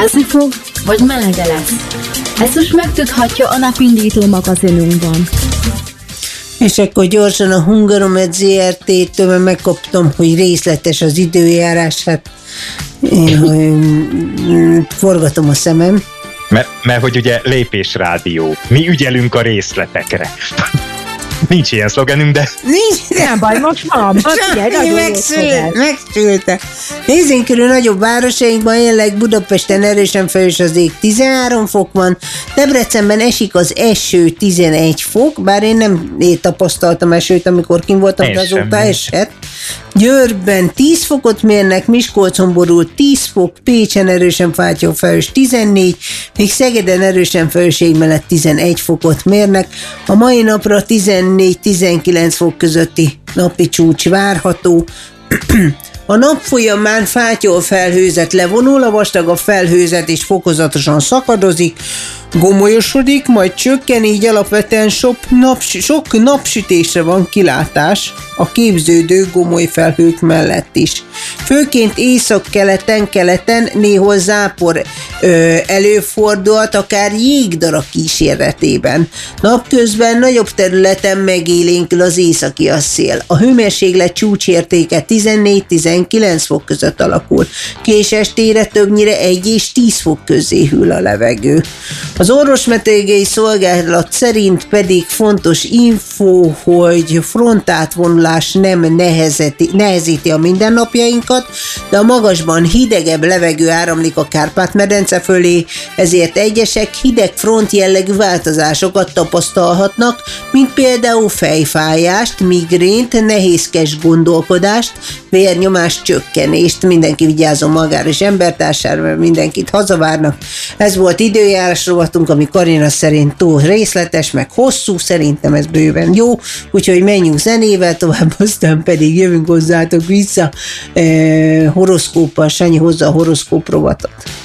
Fázni fog, vagy melege lesz? Ezt most megtudhatja a napindító magazinunkban. És akkor gyorsan a Hungaromed ZRT-től megkaptam, hogy részletes az időjárás, hát forgatom a szemem. Mert hogy ugye lépésrádió. Mi ügyelünk a részletekre. Nincs ilyen szlogenünk, de... Nincs, nem baj, most van. Megszülte. Nézzünk körül nagyobb városainkban, jelenleg Budapesten erősen felhős az ég, 13 fok van, Debrecenben esik az eső, 11 fok, bár én nem tapasztaltam esőt, amikor kint voltam, de azóta esett. Győrben 10 fokot mérnek, Miskolcon borul 10 fok, Pécsen erősen fátyol felhős 14, még Szegeden erősen felhőség mellett 11 fokot mérnek. A mai napra 14-19 fok közötti napi csúcs várható. A nap folyamán fátyol felhőzet levonul, a vastagabb felhőzet is fokozatosan szakadozik, gomolyosodik, majd csökken, így alapvetően sok napsütésre van kilátás a képződő gomoly felhők mellett is. Főként észak-keleten néhol zápor előfordulhat, akár jégdarab kíséretében. Napközben nagyobb területen megélénkül az északi szél. A hőmérséklet csúcsértéke 14-19 fok között alakul. Késestére többnyire 1 és 10 fok közé hűl a levegő. Az orvosmeteorológiai szolgálat szerint pedig fontos info, hogy frontátvonulás nem nehezíti a mindennapjainkat, de a magasban hidegebb levegő áramlik a Kárpát-medence fölé, ezért egyesek hideg front jellegű változásokat tapasztalhatnak, mint például fejfájást, migrént, nehézkes gondolkodást, vérnyomás csökkenést. Mindenki vigyázzon magára és embertársára, mert mindenkit hazavárnak. Ez volt időjárás rovatunk, ami Karina szerint túl részletes, meg hosszú, szerintem ez bőven jó, úgyhogy menjünk zenével tovább, aztán pedig jövünk hozzátok vissza horoszkóppal. Sanyi hozza a horoszkóp rovatot.